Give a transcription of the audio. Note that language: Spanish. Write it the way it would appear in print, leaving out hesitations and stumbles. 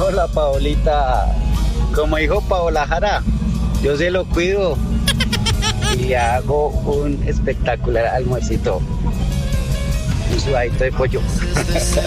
Hola, Paolita. Como dijo Paola Jara, yo se lo cuido y hago un espectacular almuercito. Un sudadito de pollo.